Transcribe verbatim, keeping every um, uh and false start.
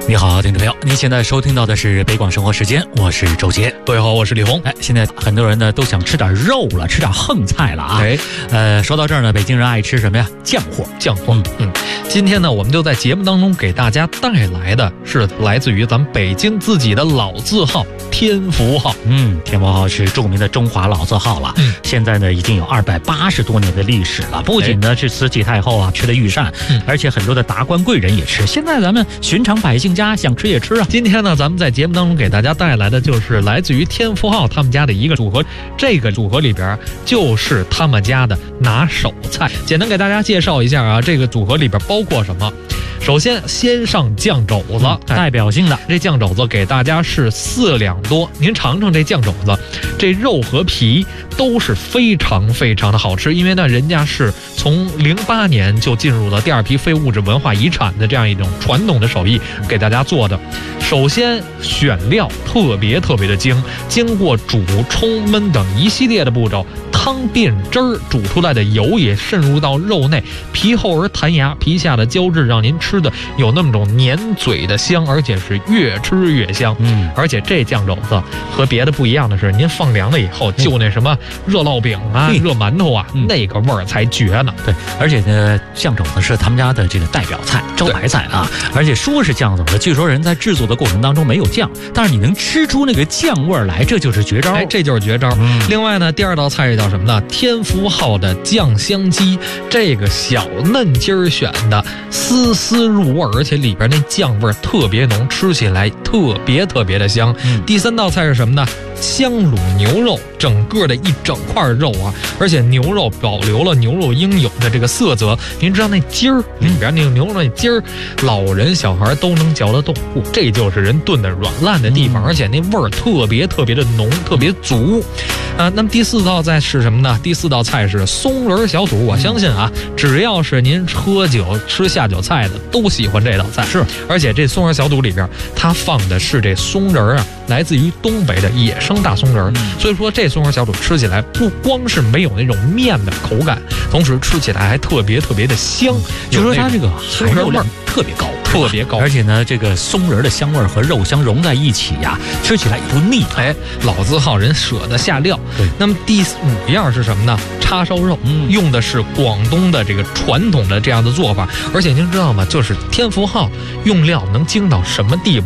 你好，听众朋友，您现在收听到的是北广生活时间，我是周杰。 各位好，我是李红。 哎，现在很多人呢都想吃点肉了，吃点横菜了啊。 哎， 呃，说到这儿呢，北京人爱吃什么呀？酱货， 酱货。嗯嗯，今天呢，我们就在节目当中给大家带来的是来自于咱们北京自己的老字号天福号。 嗯，天福号是著名的中华老字号了。 嗯， 现在呢已经有二百八十多年的历史了。不仅呢是慈禧太后啊吃的御膳， 嗯， 而且很多的达官贵人也吃。现在咱们寻常百姓家想吃也吃啊。 今天呢，咱们在节目当中给大家带来的就是来自于天福号他们家的一个组合，这个组合里边就是他们家的拿手菜。简单给大家介绍一下啊，这个组合里边包括什么？首先先上酱肘子， 嗯，代表性的这酱肘子给大家是四两多，您尝尝这酱肘子，这肉和皮都是非常非常的好吃，因为呢人家是从零八年就进入了第二批非物质文化遗产的这样一种传统的手艺给大家做的。首先选料特别特别的精，经过煮、冲、焖等一系列的步骤，汤变汁儿，煮出来的油也渗入到肉内，皮厚而弹牙，皮下的胶质让您吃的有那么种粘嘴的香，而且是越吃越香。 嗯， 而且这酱肘子和别的不一样的是，您放凉了以后，就那什么热烙饼啊、 嗯、 热馒头啊， 嗯、 那个味儿才绝呢。 对，而且呢，酱肘子是他们家的这个代表菜、招牌菜啊。而且说是酱肘子，据说人在制作的过程当中没有酱，但是你能吃出那个酱味儿来，这就是绝招。 哎，这就是绝招。嗯、另外呢，第二道菜是叫什么呢？天福号的酱香鸡，这个小嫩筋儿选的，丝丝入味，而且里边那酱味特别浓，吃起来特别特别的香。 嗯、 第三道菜是什么呢？香卤牛肉，整个的一整块肉啊，而且牛肉保留了牛肉应有的这个色泽。您知道那筋儿里边那个牛肉那筋儿，老人小孩都能嚼得动，这就是人炖的软烂的地方， 嗯、 而且那味儿特别特别的浓，特别足。啊，那么第四道菜是什么呢？第四道菜是松仁小肚。我相信啊，只要是您喝酒吃下酒菜的，都喜欢这道菜。 是， 而且这松仁小肚里边，它放的是这松仁啊，来自于东北的野生大松仁，嗯、所以说这松仁小肚吃起来不光是没有那种面的口感，同时吃起来还特别特别的香。 就说它这个含肉量特别高， 特别高， 而且呢，这个松仁的香味和肉香融在一起呀，吃起来也不腻。 哎，老字号人舍得下料。 对， 那么第五样是什么呢？叉烧肉，嗯、用的是广东的这个传统的这样的做法，而且您知道吗？就是天福号用料能精到什么地步？